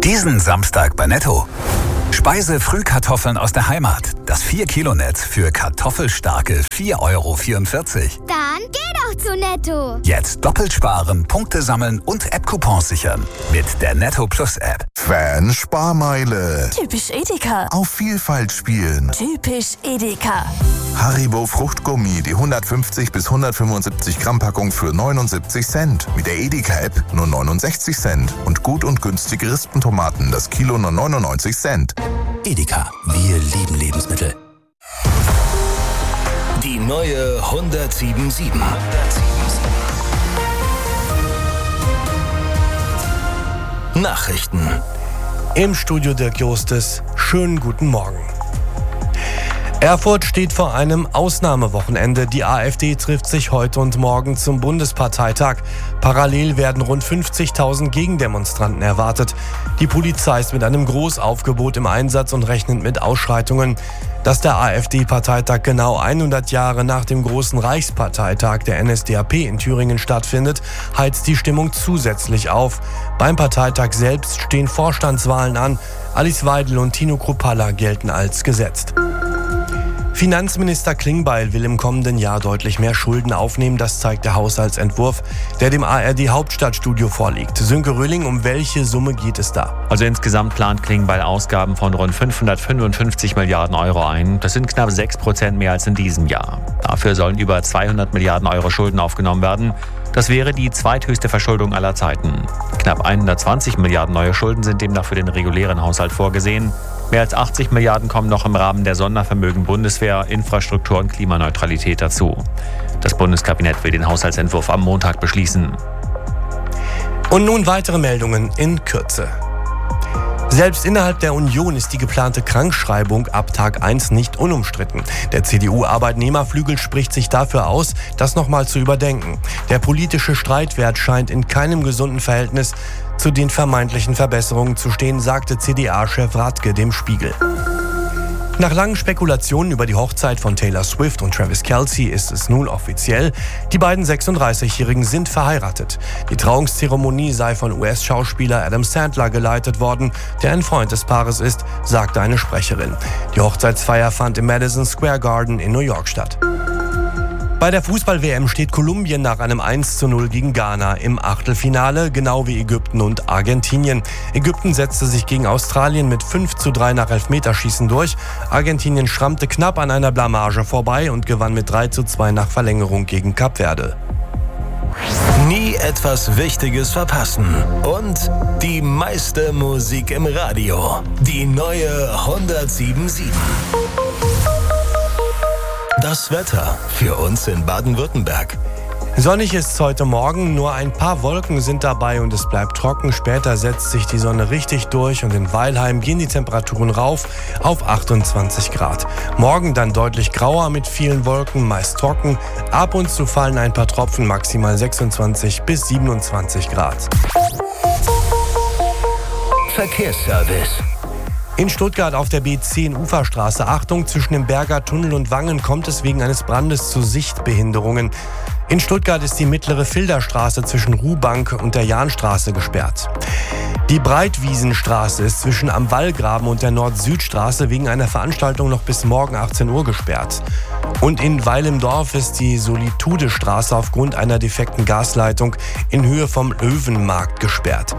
Diesen Samstag bei Netto. Speise-Frühkartoffeln aus der Heimat. Das 4-Kilo-Netz für kartoffelstarke 4,44 €. Dann geh doch zu Netto. Jetzt doppelt sparen, Punkte sammeln und App-Coupons sichern. Mit der Netto Plus App. Fan-Sparmeile. Typisch Edeka. Auf Vielfalt spielen. Typisch Edeka. Haribo Fruchtgummi, die 150 bis 175 Gramm Packung für 79 Cent. Mit der Edeka-App nur 69 Cent. Und gut und günstige Rispentomaten, das Kilo nur 99 Cent. Edeka, wir lieben Lebensmittel. Die neue 107.7. Nachrichten. Im Studio Dirk Jostes. Schönen guten Morgen. Erfurt steht vor einem Ausnahmewochenende. Die AfD trifft sich heute und morgen zum Bundesparteitag. Parallel werden rund 50.000 Gegendemonstranten erwartet. Die Polizei ist mit einem Großaufgebot im Einsatz und rechnet mit Ausschreitungen. Dass der AfD-Parteitag genau 100 Jahre nach dem großen Reichsparteitag der NSDAP in Thüringen stattfindet, heizt die Stimmung zusätzlich auf. Beim Parteitag selbst stehen Vorstandswahlen an. Alice Weidel und Tino Kruppalla gelten als gesetzt. Finanzminister Klingbeil will im kommenden Jahr deutlich mehr Schulden aufnehmen. Das zeigt der Haushaltsentwurf, der dem ARD-Hauptstadtstudio vorliegt. Sönke Röhling, um welche Summe geht es da? Also insgesamt plant Klingbeil Ausgaben von rund 555 Milliarden Euro ein. Das sind knapp 6% mehr als in diesem Jahr. Dafür sollen über 200 Milliarden Euro Schulden aufgenommen werden. Das wäre die zweithöchste Verschuldung aller Zeiten. Knapp 120 Milliarden neue Schulden sind demnach für den regulären Haushalt vorgesehen. Mehr als 80 Milliarden kommen noch im Rahmen der Sondervermögen Bundeswehr, Infrastruktur und Klimaneutralität dazu. Das Bundeskabinett will den Haushaltsentwurf am Montag beschließen. Und nun weitere Meldungen in Kürze. Selbst innerhalb der Union ist die geplante Krankschreibung ab Tag 1 nicht unumstritten. Der CDU-Arbeitnehmerflügel spricht sich dafür aus, das nochmal zu überdenken. Der politische Streitwert scheint in keinem gesunden Verhältnis zu den vermeintlichen Verbesserungen zu stehen, sagte CDA-Chef Radke dem Spiegel. Nach langen Spekulationen über die Hochzeit von Taylor Swift und Travis Kelce ist es nun offiziell. Die beiden 36-Jährigen sind verheiratet. Die Trauungszeremonie sei von US-Schauspieler Adam Sandler geleitet worden, der ein Freund des Paares ist, sagte eine Sprecherin. Die Hochzeitsfeier fand im Madison Square Garden in New York statt. Bei der Fußball-WM steht Kolumbien nach einem 1:0 gegen Ghana im Achtelfinale, genau wie Ägypten und Argentinien. Ägypten setzte sich gegen Australien mit 5:3 nach Elfmeterschießen durch. Argentinien schrammte knapp an einer Blamage vorbei und gewann mit 3:2 nach Verlängerung gegen Kap Verde. Nie etwas Wichtiges verpassen. Und die meiste Musik im Radio. Die neue 107.7. Das Wetter für uns in Baden-Württemberg. Sonnig ist es heute Morgen, nur ein paar Wolken sind dabei und es bleibt trocken. Später setzt sich die Sonne richtig durch und in Weilheim gehen die Temperaturen rauf auf 28 Grad. Morgen dann deutlich grauer mit vielen Wolken, meist trocken. Ab und zu fallen ein paar Tropfen, maximal 26 bis 27 Grad. Verkehrsservice. In Stuttgart auf der B10 Uferstraße. Achtung, zwischen dem Berger Tunnel und Wangen kommt es wegen eines Brandes zu Sichtbehinderungen. In Stuttgart ist die mittlere Filderstraße zwischen Ruhbank und der Jahnstraße gesperrt. Die Breitwiesenstraße ist zwischen am Wallgraben und der Nord-Süd-Straße wegen einer Veranstaltung noch bis morgen 18 Uhr gesperrt. Und in Weil im Dorf ist die Solitude-Straße aufgrund einer defekten Gasleitung in Höhe vom Löwenmarkt gesperrt.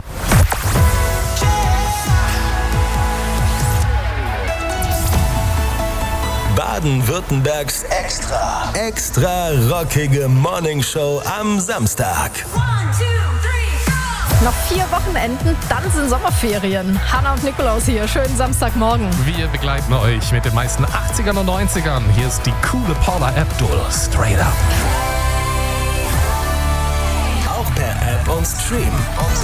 Baden-Württembergs extra rockige Morningshow am Samstag. 1, 2, 3, Noch 4 Wochenenden, dann sind Sommerferien. Hanna und Nikolaus hier, schönen Samstagmorgen. Wir begleiten euch mit den meisten 80ern und 90ern. Hier ist die coole Paula Abdul, Straight Up. Auch per App und Stream.